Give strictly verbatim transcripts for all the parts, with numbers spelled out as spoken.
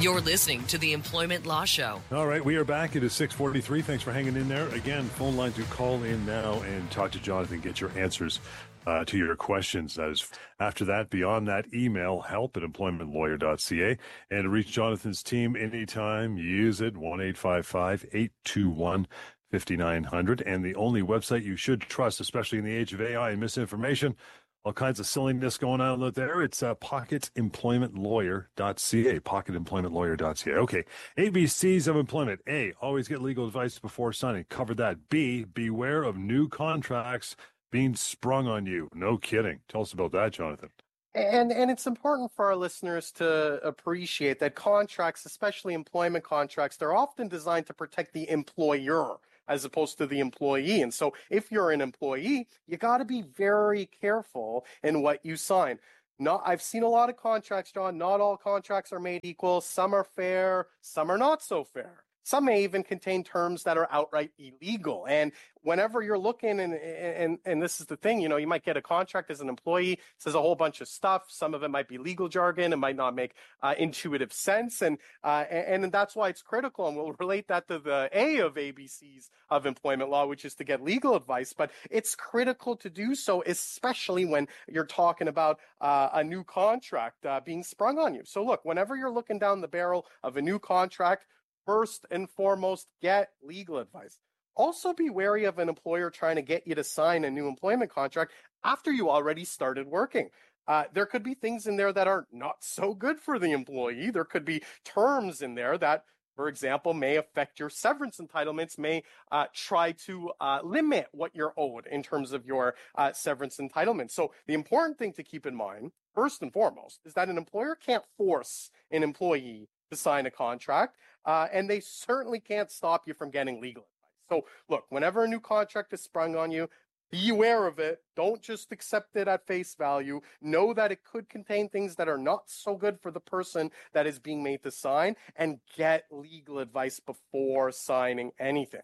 You're listening to the Employment Law Show. All right, we are back. It is six forty-three. Thanks for hanging in there. Again, phone line to call in now and talk to Jonathan, get your answers uh, to your questions. That is after that, beyond that, email help at employment lawyer dot c a. And to reach Jonathan's team anytime, use it, one eight five five, eight two one, five nine zero zero. And the only website you should trust, especially in the age of A I and misinformation, all kinds of silliness going on out there. It's uh, pocket employment lawyer dot c a, pocket employment lawyer dot c a. Okay, A B Cs of employment. A, always get legal advice before signing. Cover that. B, beware of new contracts being sprung on you. No kidding. Tell us about that, Jonathan. And and it's important for our listeners to appreciate that contracts, especially employment contracts, they're often designed to protect the employer as opposed to the employee. And so if you're an employee, you got to be very careful in what you sign. Not, I've seen a lot of contracts, John. Not all contracts are made equal. Some are fair, some are not so fair. Some may even contain terms that are outright illegal. And whenever you're looking, and, and, and this is the thing, you know, you might get a contract as an employee, it says a whole bunch of stuff. Some of it might be legal jargon. It might not make uh, intuitive sense. And, uh, and, and that's why it's critical. And we'll relate that to the A of A B Cs of employment law, which is to get legal advice. But it's critical to do so, especially when you're talking about uh, a new contract uh, being sprung on you. So look, whenever you're looking down the barrel of a new contract, first and foremost, get legal advice. Also, be wary of an employer trying to get you to sign a new employment contract after you already started working. Uh, there could be things in there that are not so good for the employee. There could be terms in there that, for example, may affect your severance entitlements, may uh, try to uh, limit what you're owed in terms of your uh, severance entitlements. So the important thing to keep in mind, first and foremost, is that an employer can't force an employee to sign a contract, uh, and they certainly can't stop you from getting legal advice. So look, whenever a new contract is sprung on you, be aware of it. Don't just accept it at face value. Know that it could contain things that are not so good for the person that is being made to sign, and get legal advice before signing anything.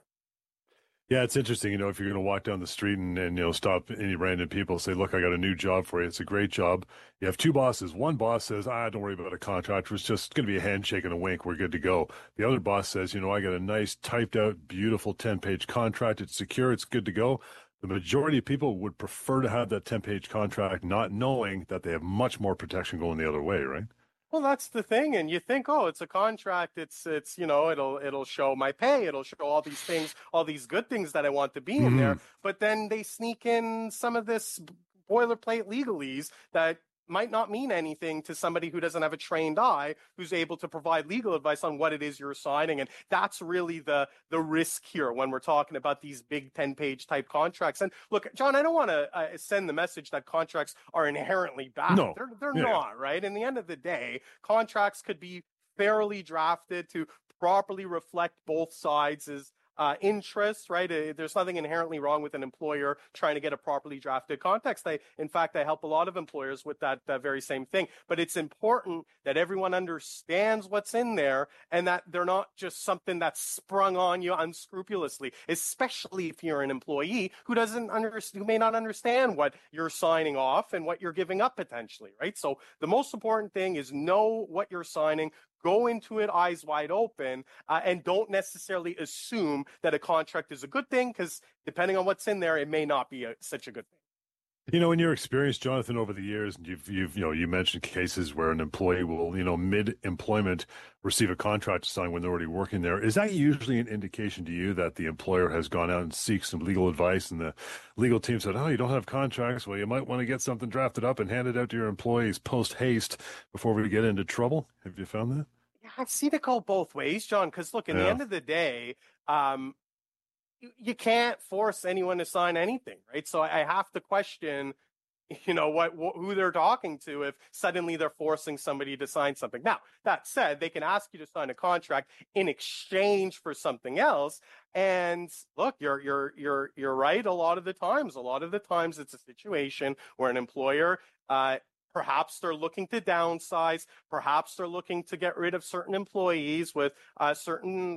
Yeah, it's interesting, you know, if you're going to walk down the street and, and, you know, stop any random people, say, look, I got a new job for you. It's a great job. You have two bosses. One boss says, ah, don't worry about a contract. It's just going to be a handshake and a wink. We're good to go. The other boss says, you know, I got a nice typed out, beautiful ten-page contract. It's secure. It's good to go. The majority of people would prefer to have that ten-page contract, not knowing that they have much more protection going the other way, right? Well, that's the thing. And you think, oh, it's a contract. It's, it's, you know, it'll, it'll show my pay. It'll show all these things, all these good things that I want to be in mm-hmm. there. But then they sneak in some of this boilerplate legalese that might not mean anything to somebody who doesn't have a trained eye, who's able to provide legal advice on what it is you're signing. And that's really the, the risk here when we're talking about these big ten-page type contracts. And look, John, I don't want to uh, send the message that contracts are inherently bad. No. They're, they're yeah. not, right? In the end of the day, contracts could be fairly drafted to properly reflect both sides' Uh, interests, right? Uh, there's nothing inherently wrong with an employer trying to get a properly drafted context. I, in fact, I help a lot of employers with that, that very same thing. But it's important that everyone understands what's in there and that they're not just something that's sprung on you unscrupulously, especially if you're an employee who doesn't understand, who may not understand what you're signing off and what you're giving up potentially, right? So the most important thing is know what you're signing. Go into it eyes wide open, uh, and don't necessarily assume that a contract is a good thing, because depending on what's in there, it may not be a, such a good thing. You know, in your experience, Jonathan, over the years, you've, you've, you know, you mentioned cases where an employee will, you know, mid-employment receive a contract to sign when they're already working there. Is that usually an indication to you that the employer has gone out and seeked some legal advice, and the legal team said, oh, you don't have contracts? Well, you might want to get something drafted up and hand it out to your employees post-haste before we get into trouble? Have you found that? Yeah, I've seen it go both ways, John, because look, in yeah. the end of the day, um, you, you can't force anyone to sign anything, right? So I have to question, you know, what, what who they're talking to if suddenly they're forcing somebody to sign something. Now, that said, they can ask you to sign a contract in exchange for something else. And look, you're you're you're you're right. A lot of the times, a lot of the times, it's a situation where an employer, uh, perhaps they're looking to downsize, perhaps they're looking to get rid of certain employees with uh, certain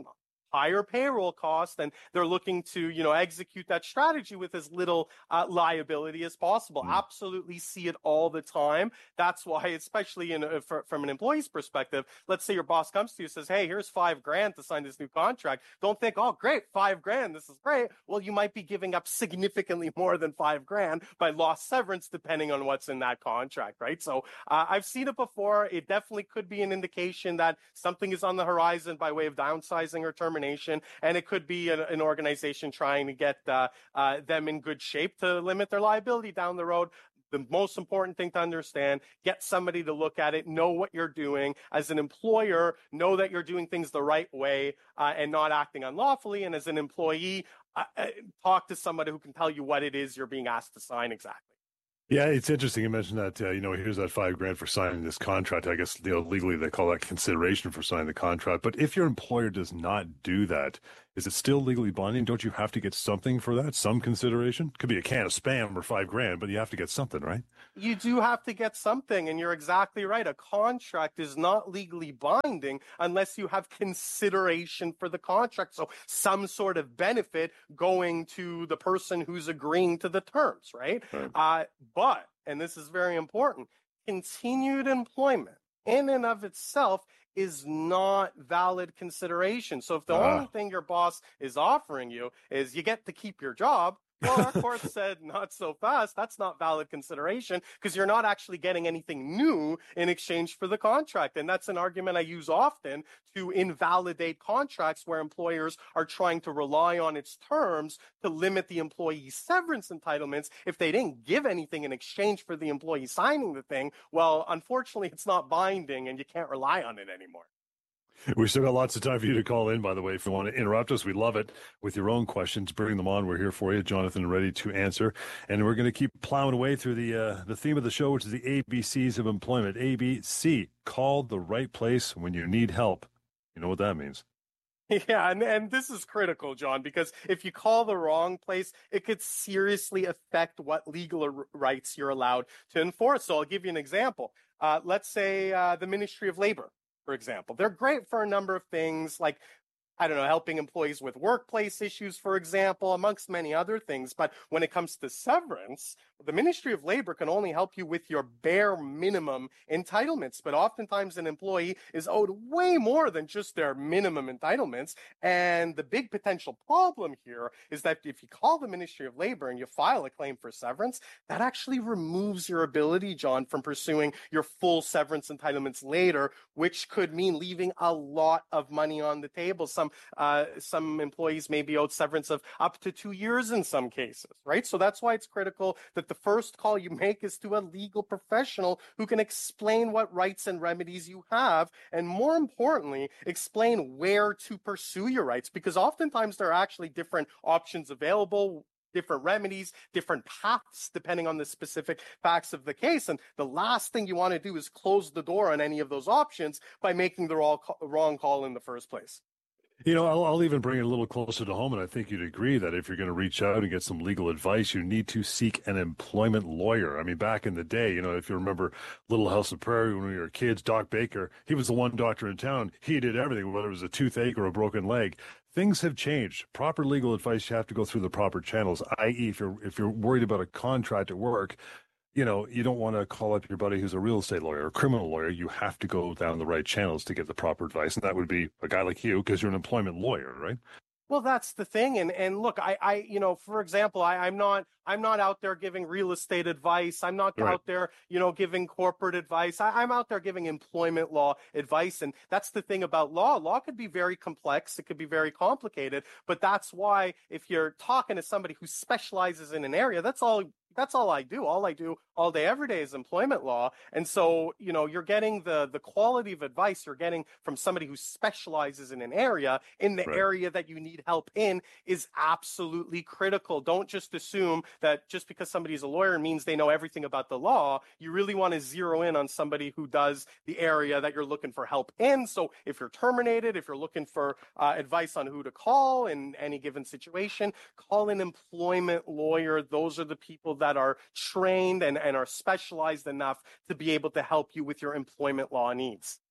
higher payroll cost, and they're looking to, you know, execute that strategy with as little uh, liability as possible. Mm. Absolutely see it all the time. That's why, especially in a, for, from an employee's perspective, let's say your boss comes to you and says, hey, here's five grand to sign this new contract. Don't think, oh, great, five grand, this is great. Well, you might be giving up significantly more than five grand by lost severance, depending on what's in that contract, right? So uh, I've seen it before. It definitely could be an indication that something is on the horizon by way of downsizing or termination, and it could be an, an organization trying to get uh, uh, them in good shape to limit their liability down the road. The most important thing to understand, get somebody to look at it, know what you're doing. As an employer, know that you're doing things the right way uh, and not acting unlawfully. And as an employee, uh, talk to somebody who can tell you what it is you're being asked to sign exactly. Yeah, it's interesting you mentioned that, uh, you know, here's that five grand for signing this contract. I guess, you know, legally they call that consideration for signing the contract. But if your employer does not do that, is it still legally binding? Don't you have to get something for that? Some consideration? Could be a can of Spam or five grand, but you have to get something, right? You do have to get something, and you're exactly right. A contract is not legally binding unless you have consideration for the contract. So some sort of benefit going to the person who's agreeing to the terms, right? right. Uh, but, and this is very important, continued employment in and of itself is not valid consideration. So if the uh. only thing your boss is offering you is you get to keep your job, well, our court said not so fast. That's not valid consideration because you're not actually getting anything new in exchange for the contract. And that's an argument I use often to invalidate contracts where employers are trying to rely on its terms to limit the employee's severance entitlements. If they didn't give anything in exchange for the employee signing the thing, well, unfortunately, it's not binding and you can't rely on it anymore. We've still got lots of time for you to call in, by the way. If you want to interrupt us, we love it. With your own questions, bring them on. We're here for you, Jonathan, ready to answer. And we're going to keep plowing away through the uh, the theme of the show, which is the A B Cs of employment. A B C, call the right place when you need help. You know what that means. Yeah, and, and this is critical, John, because if you call the wrong place, it could seriously affect what legal r- rights you're allowed to enforce. So I'll give you an example. Uh, let's say uh, the Ministry of Labor, for example. They're great for a number of things like, I don't know, helping employees with workplace issues, for example, amongst many other things. But when it comes to severance, the Ministry of Labor can only help you with your bare minimum entitlements. But oftentimes an employee is owed way more than just their minimum entitlements. And the big potential problem here is that if you call the Ministry of Labor and you file a claim for severance, that actually removes your ability, John, from pursuing your full severance entitlements later, which could mean leaving a lot of money on the table. Some Uh, some employees may be owed severance of up to two years in some cases, right? So that's why it's critical that the first call you make is to a legal professional who can explain what rights and remedies you have, and more importantly, explain where to pursue your rights, because oftentimes there are actually different options available, different remedies, different paths, depending on the specific facts of the case. And the last thing you want to do is close the door on any of those options by making the wrong call in the first place. You know, I'll, I'll even bring it a little closer to home, and I think you'd agree that if you're going to reach out and get some legal advice, you need to seek an employment lawyer. I mean, back in the day, you know, if you remember Little House of Prairie when we were kids, Doc Baker, he was the one doctor in town. He did everything, whether it was a toothache or a broken leg. Things have changed. Proper legal advice, you have to go through the proper channels, that is, if you're if you're worried about a contract at work, you know, you don't want to call up your buddy who's a real estate lawyer or a criminal lawyer. You have to go down the right channels to get the proper advice. And that would be a guy like you because you're an employment lawyer, right? Well, that's the thing. And and look, I, I you know, for example, I, I'm not I'm not out there giving real estate advice. I'm not right. out there, you know, giving corporate advice. I, I'm out there giving employment law advice. And that's the thing about law. Law could be very complex. It could be very complicated. But that's why if you're talking to somebody who specializes in an area, that's all That's all I do. All I do all day, every day is employment law. And so, you know, you're getting the the quality of advice you're getting from somebody who specializes in an area, in the right. area that you need help in, is absolutely critical. Don't just assume that just because somebody's a lawyer means they know everything about the law. You really want to zero in on somebody who does the area that you're looking for help in. So if you're terminated, if you're looking for uh, advice on who to call in any given situation, call an employment lawyer. Those are the people that are trained and, and are specialized enough to be able to help you with your employment law needs.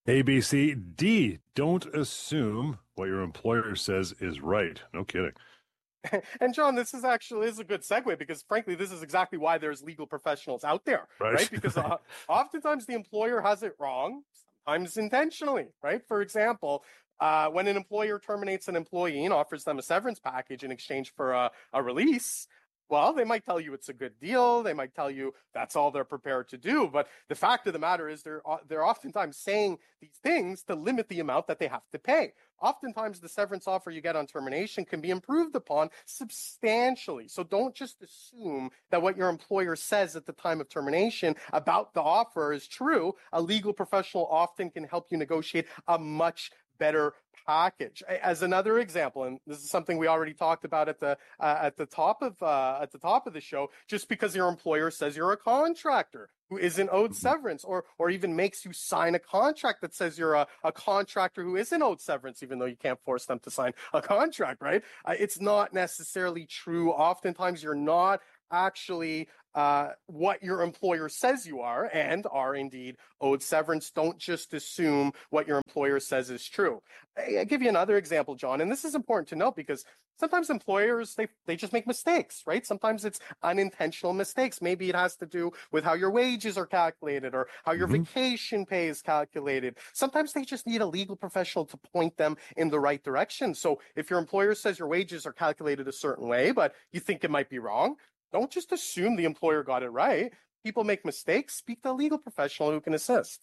A, B, C, D. Don't assume what your employer says is right. No kidding. And John, this is actually is a good segue because, frankly, this is exactly why there's legal professionals out there, right? right? Because uh, oftentimes the employer has it wrong, sometimes intentionally, right? For example, uh, when an employer terminates an employee and offers them a severance package in exchange for a, a release, well, they might tell you it's a good deal. They might tell you that's all they're prepared to do. But the fact of the matter is they're, they're oftentimes saying these things to limit the amount that they have to pay. Oftentimes, the severance offer you get on termination can be improved upon substantially. So don't just assume that what your employer says at the time of termination about the offer is true. A legal professional often can help you negotiate a much better package. As another example, and this is something we already talked about at the uh, at the top of uh, at the top of the show, just because your employer says you're a contractor who isn't owed severance, or or even makes you sign a contract that says you're a, a contractor who isn't owed severance, even though you can't force them to sign a contract, right? Uh, it's not necessarily true. Oftentimes, you're not actually uh, what your employer says you are and are indeed owed severance. Don't just assume what your employer says is true. I'll give you another example, John, and this is important to note because sometimes employers, they, they just make mistakes, right? Sometimes it's unintentional mistakes. Maybe it has to do with how your wages are calculated or how your mm-hmm. vacation pay is calculated. Sometimes they just need a legal professional to point them in the right direction. So if your employer says your wages are calculated a certain way, but you think it might be wrong, don't just assume the employer got it right. People make mistakes. Speak to a legal professional who can assist.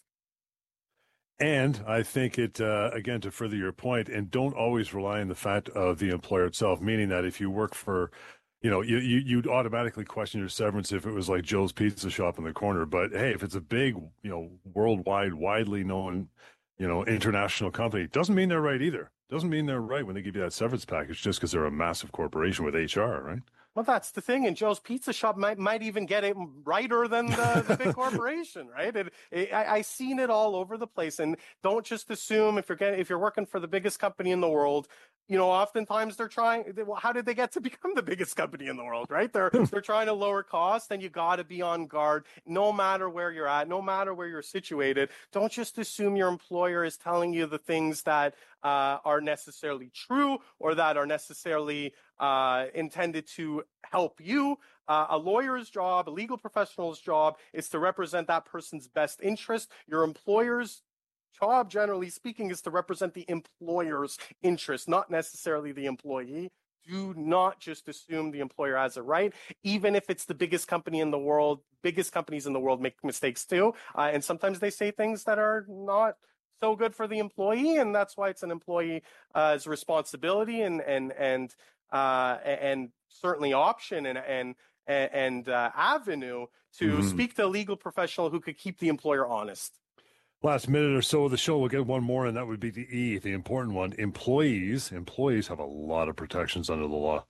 And I think it, uh, again, to further your point, and don't always rely on the fact of the employer itself, meaning that if you work for, you know, you, you, you'd automatically question your severance if it was like Joe's Pizza Shop in the corner. But hey, if it's a big, you know, worldwide, widely known, you know, international company, doesn't mean they're right either. Doesn't mean they're right when they give you that severance package just because they're a massive corporation with H R, right? Well, that's the thing, and Joe's Pizza Shop might might even get it righter than the, the big corporation, right? It, it, I, I've seen it all over the place, and don't just assume if you're getting if you're working for the biggest company in the world. You know, oftentimes they're trying. Well, how did they get to become the biggest company in the world, right? They're they're trying to lower costs, and you got to be on guard, no matter where you're at, no matter where you're situated. Don't just assume your employer is telling you the things that uh, are necessarily true or that are necessarily uh, intended to help you. Uh, a lawyer's job, a legal professional's job, is to represent that person's best interest. Your employer's job, generally speaking, is to represent the employer's interest, not necessarily the employee. Do not just assume the employer has it right, even if it's the biggest company in the world. Biggest companies in the world make mistakes too, uh, and sometimes they say things that are not so good for the employee, and that's why it's an employee's uh, responsibility and and and uh, and certainly option and and and uh, avenue to mm-hmm. speak to a legal professional who could keep the employer honest. Last minute or so of the show, we'll get one more, and that would be the E, the important one. Employees, employees have a lot of protections under the law.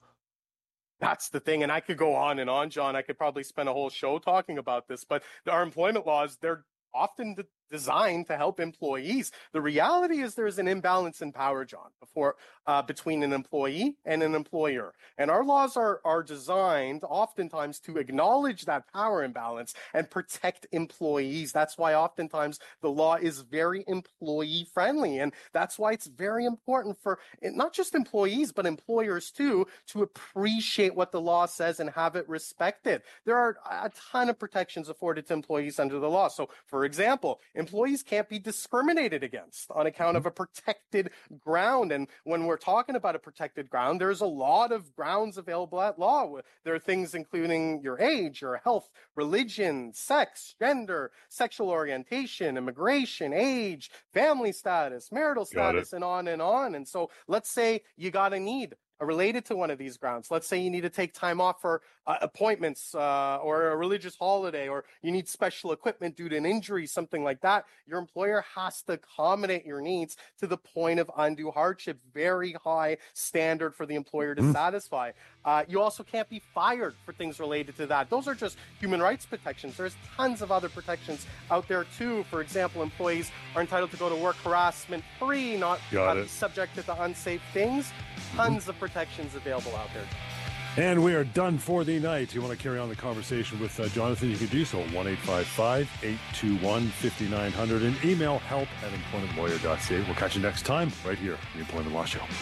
That's the thing, and I could go on and on, John. I could probably spend a whole show talking about this, but our employment laws, they're often de- designed to help employees. The reality is there's an imbalance in power, John, before uh, between an employee and an employer. And our laws are, are designed oftentimes to acknowledge that power imbalance and protect employees. That's why oftentimes the law is very employee friendly. And that's why it's very important for not just employees, but employers too, to appreciate what the law says and have it respected. There are a ton of protections afforded to employees under the law. So, for example, employees can't be discriminated against on account of a protected ground. And when we're talking about a protected ground, there's a lot of grounds available at law. There are things including your age, your health, religion, sex, gender, sexual orientation, immigration, age, family status, marital status, and on and on. And so let's say you got a need related to one of these grounds. Let's say you need to take time off for uh, appointments uh, or a religious holiday, or you need special equipment due to an injury, something like that. Your employer has to accommodate your needs to the point of undue hardship. Very high standard for the employer to mm. satisfy. Uh, you also can't be fired for things related to that. Those are just human rights protections. There's tons of other protections out there too. For example, employees are entitled to go to work harassment free, not uh, be subjected to unsafe things. Tons of protections available out there. And we are done for the night. If you want to carry on the conversation with uh, Jonathan, you can do so at one eight five five, eight two one, five nine zero zero and email help at employment lawyer dot c a. We'll catch you next time right here on the Employment Law Show.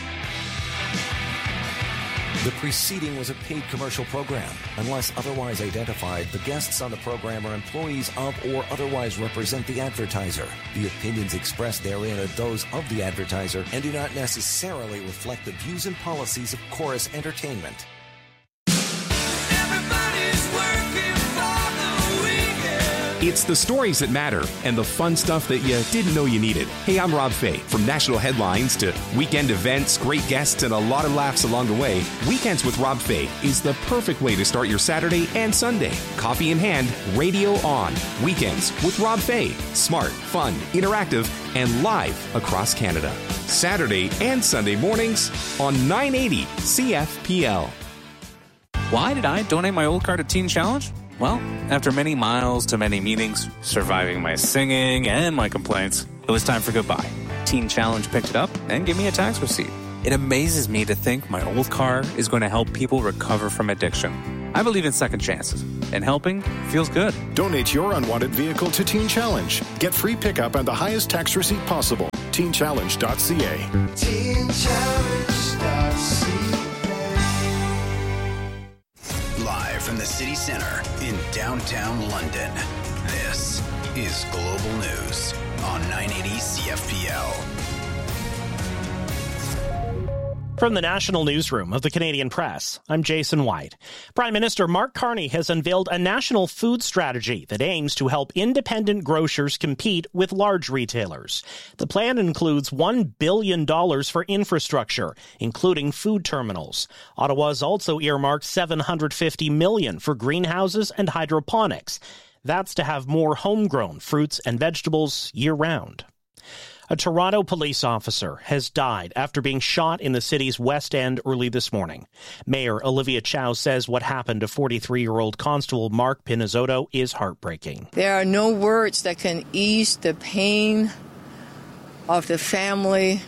The preceding was a paid commercial program. Unless otherwise identified, the guests on the program are employees of or otherwise represent the advertiser. The opinions expressed therein are those of the advertiser and do not necessarily reflect the views and policies of Chorus Entertainment. It's the stories that matter and the fun stuff that you didn't know you needed. Hey, I'm Rob Fay. From national headlines to weekend events, great guests, and a lot of laughs along the way, Weekends with Rob Fay is the perfect way to start your Saturday and Sunday. Coffee in hand, radio on. Weekends with Rob Fay. Smart, fun, interactive, and live across Canada. Saturday and Sunday mornings on nine eighty C F P L. Why did I donate my old car to Teen Challenge? Well, after many miles to many meetings, surviving my singing and my complaints, it was time for goodbye. Teen Challenge picked it up and gave me a tax receipt. It amazes me to think my old car is going to help people recover from addiction. I believe in second chances, and helping feels good. Donate your unwanted vehicle to Teen Challenge. Get free pickup and the highest tax receipt possible. teen challenge dot c a. teen challenge dot c a. Live from the city center in downtown London, this is Global News on nine eighty C F P L. From the National Newsroom of the Canadian Press, I'm Jason White. Prime Minister Mark Carney has unveiled a national food strategy that aims to help independent grocers compete with large retailers. The plan includes one billion dollars for infrastructure, including food terminals. Ottawa's also earmarked seven hundred fifty million dollars for greenhouses and hydroponics. That's to have more homegrown fruits and vegetables year-round. A Toronto police officer has died after being shot in the city's West End early this morning. Mayor Olivia Chow says what happened to forty-three-year-old Constable Mark Pinizzotto is heartbreaking. There are no words that can ease the pain of the family,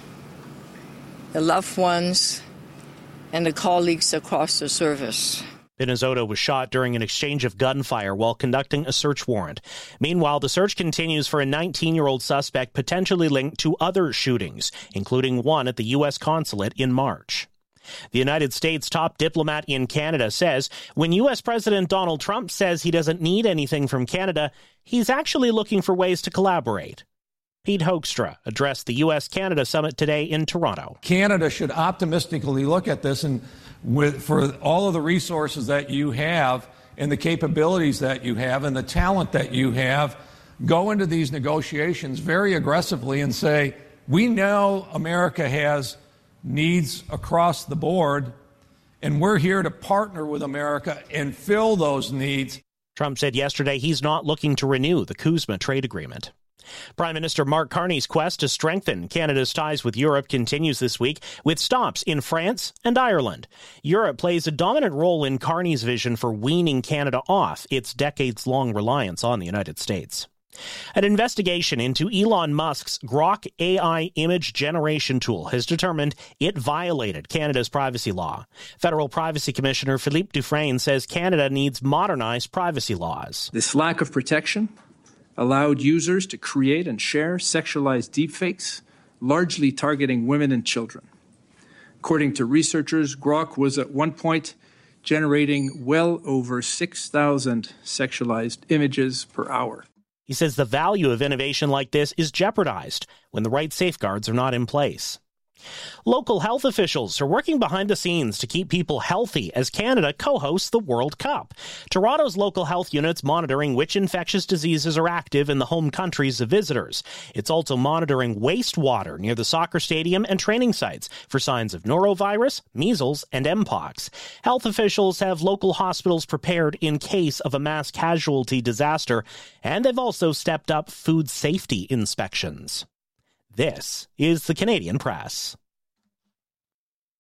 the loved ones, and the colleagues across the service. Pinizzotto was shot during an exchange of gunfire while conducting a search warrant. Meanwhile, the search continues for a nineteen-year-old suspect potentially linked to other shootings, including one at the U S consulate in March. The United States top diplomat in Canada says when U S President Donald Trump says he doesn't need anything from Canada, he's actually looking for ways to collaborate. Pete Hoekstra addressed the U S Canada summit today in Toronto. Canada should optimistically look at this and with for all of the resources that you have and the capabilities that you have and the talent that you have, go into these negotiations very aggressively and say, we know America has needs across the board, and we're here to partner with America and fill those needs. Trump said yesterday he's not looking to renew the CUSMA trade agreement. Prime Minister Mark Carney's quest to strengthen Canada's ties with Europe continues this week with stops in France and Ireland. Europe plays a dominant role in Carney's vision for weaning Canada off its decades-long reliance on the United States. An investigation into Elon Musk's Grok A I image generation tool has determined it violated Canada's privacy law. Federal Privacy Commissioner Philippe Dufresne says Canada needs modernized privacy laws. This lack of protection allowed users to create and share sexualized deepfakes, largely targeting women and children. According to researchers, Grok was at one point generating well over six thousand sexualized images per hour. He says the value of innovation like this is jeopardized when the right safeguards are not in place. Local health officials are working behind the scenes to keep people healthy as Canada co-hosts the World Cup. Toronto's local health unit's monitoring which infectious diseases are active in the home countries of visitors. It's also monitoring wastewater near the soccer stadium and training sites for signs of norovirus, measles, and mpox. Health officials have local hospitals prepared in case of a mass casualty disaster, and they've also stepped up food safety inspections. This is the Canadian Press.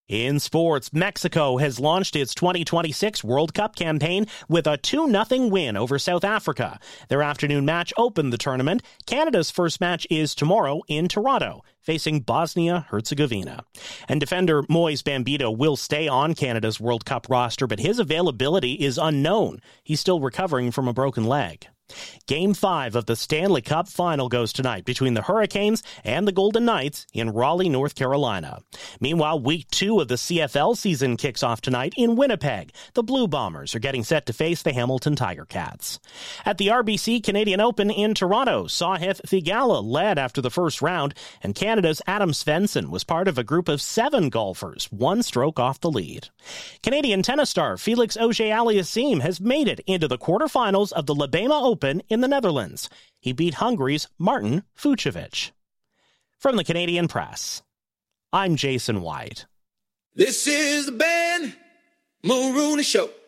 In sports, Mexico has launched its twenty twenty-six World Cup campaign with a two nothing win over South Africa. Their afternoon match opened the tournament. Canada's first match is tomorrow in Toronto, facing Bosnia-Herzegovina. And defender Moise Bambito will stay on Canada's World Cup roster, but his availability is unknown. He's still recovering from a broken leg. Game five of the Stanley Cup final goes tonight between the Hurricanes and the Golden Knights in Raleigh, North Carolina. Meanwhile, week two of the C F L season kicks off tonight in Winnipeg. The Blue Bombers are getting set to face the Hamilton Tiger Cats. At the R B C Canadian Open in Toronto, Sahith Theegala led after the first round, and Canada's Adam Svensson was part of a group of seven golfers, one stroke off the lead. Canadian tennis star Felix Auger-Aliassime has made it into the quarterfinals of the Lebama Open in the Netherlands. He beat Hungary's Martin Fucsovics. From the Canadian Press, I'm Jason White. This is the Ben Mulrooney Show.